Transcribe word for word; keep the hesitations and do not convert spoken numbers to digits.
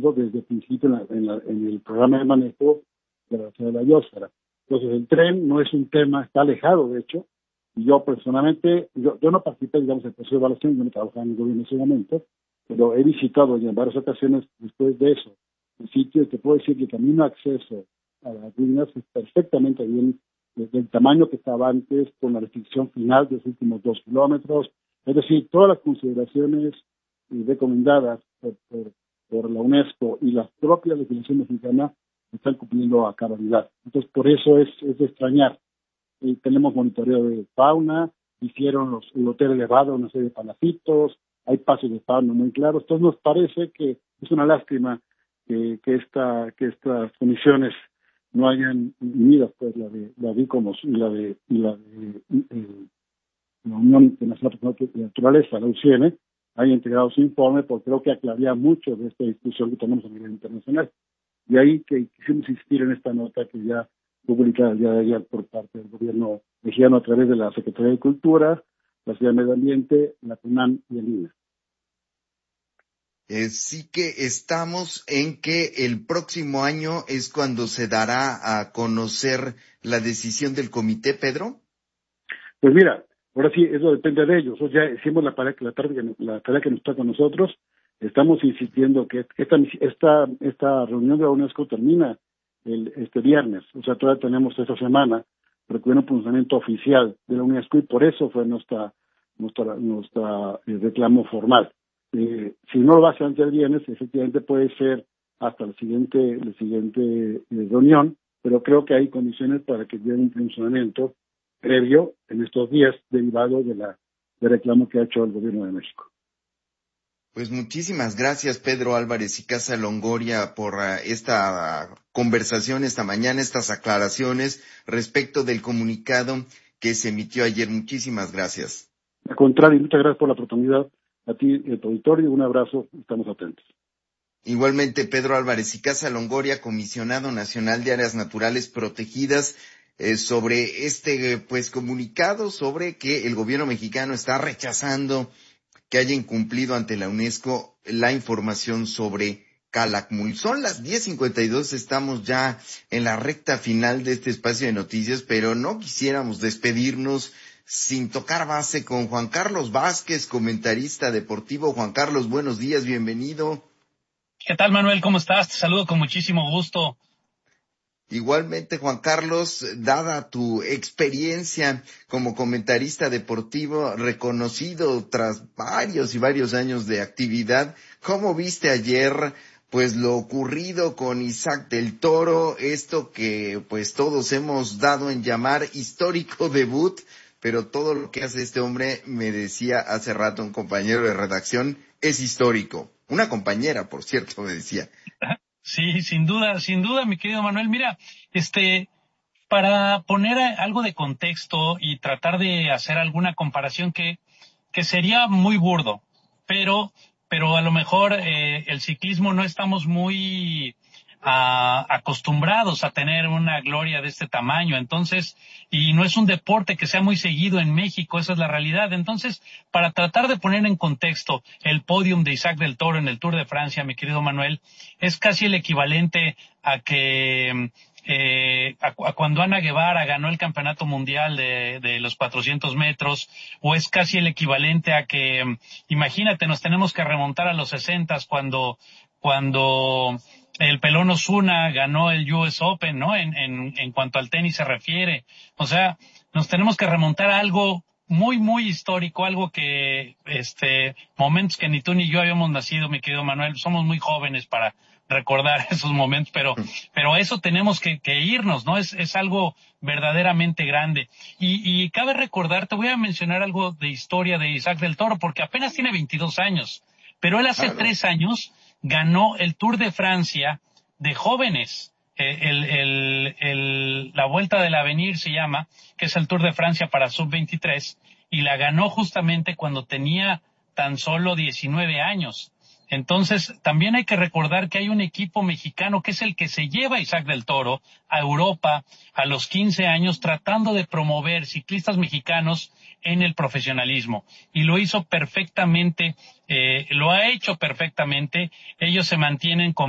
establecido desde el principio en, la, en, la, en el programa de manejo de la, de la biosfera. Entonces, el tren no es un tema, está alejado, de hecho, y yo personalmente, yo, yo no participé, digamos, en el proceso de evaluación, yo no trabajaba en el gobierno en ese momento, pero he visitado en varias ocasiones después de eso el sitio, y te puedo decir que el camino de acceso a las ruinas es perfectamente bien, desde el tamaño que estaba antes, con la restricción final de los últimos dos kilómetros, es decir, todas las consideraciones eh, recomendadas por, por, por la UNESCO y la propia legislación mexicana están cumpliendo a cabalidad. Entonces, por eso es, es de extrañar. Eh, tenemos monitoreo de fauna, hicieron los, el hotel elevado, una serie de palacitos, hay pasos de fauna muy claros. Entonces, nos parece que es una lástima que, que, esta, que estas comisiones no hayan unidas, pues la de la de ICOMOS y la de, y la de eh, la Unión Internacional de Naturaleza, la U C N, haya integrado su informe, porque creo que aclararía mucho de esta discusión que tenemos a nivel internacional. Y ahí que quisimos insistir en esta nota que ya fue publicada el día de ayer por parte del gobierno mexicano a través de la Secretaría de Cultura, la Ciudad de Medio Ambiente, la CUNAM y el I N A. Eh, sí que estamos en que el próximo año es cuando se dará a conocer la decisión del comité, Pedro. Pues mira, ahora sí, eso depende de ellos. O sea, ya hicimos la tarea, la tarea, la tarea que nos está con nosotros. Estamos insistiendo que esta, esta, esta reunión de la UNESCO termina el, este viernes. O sea, todavía tenemos esta semana para que hubiera un pronunciamiento oficial de la UNESCO y por eso fue nuestra, nuestra, nuestra eh, reclamo formal. Eh, si no lo va a hacer antes del viernes, efectivamente puede ser hasta la siguiente, la siguiente eh, reunión, pero creo que hay condiciones para que llegue un pronunciamiento previo en estos días derivado de la de reclamo que ha hecho el gobierno de México. Pues muchísimas gracias, Pedro Álvarez y Casa Longoria, por uh, esta uh, conversación esta mañana, estas aclaraciones respecto del comunicado que se emitió ayer. Muchísimas gracias. Al contrario, muchas gracias por la oportunidad. A ti, a tu auditorio, un abrazo, estamos atentos. Igualmente, Pedro Álvarez y Casa Longoria, comisionado nacional de áreas naturales protegidas, eh, sobre este pues comunicado sobre que el gobierno mexicano está rechazando que haya incumplido ante la UNESCO la información sobre Calakmul. Son las diez cincuenta y dos, estamos ya en la recta final de este espacio de noticias, pero no quisiéramos despedirnos sin tocar base con Juan Carlos Vázquez, comentarista deportivo. Juan Carlos, buenos días, bienvenido. ¿Qué tal, Manuel? ¿Cómo estás? Te saludo con muchísimo gusto. Igualmente, Juan Carlos, dada tu experiencia como comentarista deportivo reconocido tras varios y varios años de actividad, ¿cómo viste ayer pues lo ocurrido con Isaac del Toro, esto que pues todos hemos dado en llamar histórico debut, pero todo lo que hace este hombre, me decía hace rato un compañero de redacción, es histórico? Una compañera, por cierto, me decía. Sí, sin duda, sin duda, mi querido Manuel. Mira, este, para poner algo de contexto y tratar de hacer alguna comparación que, que sería muy burdo, pero, pero a lo mejor eh, el ciclismo no estamos muy a, acostumbrados a tener una gloria de este tamaño, entonces, y no es un deporte que sea muy seguido en México, esa es la realidad. Entonces, para tratar de poner en contexto el podium de Isaac del Toro en el Tour de Francia, mi querido Manuel, es casi el equivalente a que eh, a, a cuando Ana Guevara ganó el campeonato mundial de, de los cuatrocientos metros, o es casi el equivalente a que, imagínate, nos tenemos que remontar a los sesentas cuando, cuando el Pelón Osuna ganó el U S Open, ¿no? En, en, en cuanto al tenis se refiere. O sea, nos tenemos que remontar a algo muy, muy histórico, algo que, este, momentos que ni tú ni yo habíamos nacido, mi querido Manuel. Somos muy jóvenes para recordar esos momentos, pero, pero a eso tenemos que, que irnos, ¿no? Es, es algo verdaderamente grande. Y, y cabe recordar, te voy a mencionar algo de historia de Isaac del Toro, porque apenas tiene veintidós años, pero él hace Claro. tres años ganó el Tour de Francia de jóvenes. Eh, el, el, el, la Vuelta del Avenir se llama, que es el Tour de Francia para sub veintitrés, y la ganó justamente cuando tenía tan solo diecinueve años. Entonces, también hay que recordar que hay un equipo mexicano que es el que se lleva a Isaac del Toro a Europa a los quince años, tratando de promover ciclistas mexicanos en el profesionalismo. Y lo hizo perfectamente, eh, lo ha hecho perfectamente. Ellos se mantienen con